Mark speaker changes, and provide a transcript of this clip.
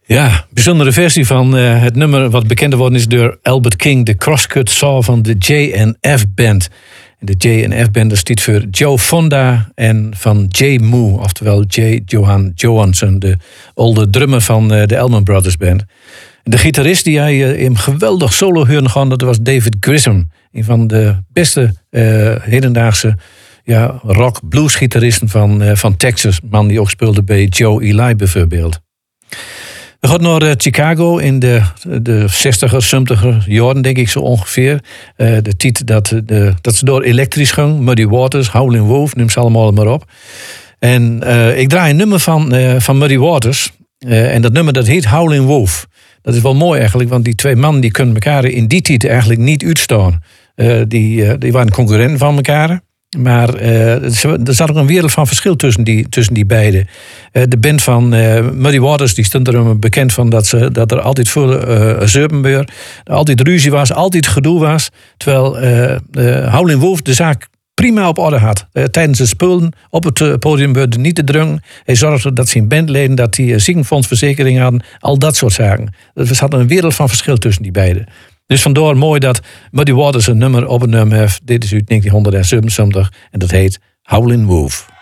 Speaker 1: Ja, bijzondere versie van het nummer wat bekend geworden is door Albert King, de Crosscut Saw van de J&F Band. De J&F Band staat voor Joe Fonda en van J. Moe, oftewel J. Johan Johansson, de oude drummer van de Allman Brothers Band. De gitarist die hij hem geweldig solo hoorde gaan, dat was David Grissom. Een van de beste hedendaagse rock-blues-gitaristen van Texas. Man die ook speelde bij Joe Ely bijvoorbeeld. We gaan naar Chicago in de 60er, 70er jaren, denk ik zo ongeveer. De tijd dat ze door elektrisch ging. Muddy Waters, Howlin' Wolf, neem ze allemaal maar op. En ik draai een nummer van Muddy Waters. En dat nummer dat heet Howlin' Wolf. Dat is wel mooi eigenlijk, want die twee mannen die kunnen elkaar in die tijd eigenlijk niet uitstaan. Die waren concurrenten van elkaar. Maar er zat ook een wereld van verschil tussen die beiden. De band van Muddy Waters die stond er bekend van dat er altijd veel zeupenbeur, altijd ruzie was, altijd gedoe was. Terwijl Howlin' Wolf de zaak prima op orde had. Tijdens het spelen op het podium werd niet te druk. Hij zorgde dat zijn bandleden dat die ziekenfondsverzekering hadden. Al dat soort zaken. Er zat een wereld van verschil tussen die beiden. Dus vandaar mooi dat Muddy Waters een nummer opgenomen heeft. Dit is uit 1977 en dat heet Howlin' Wolf.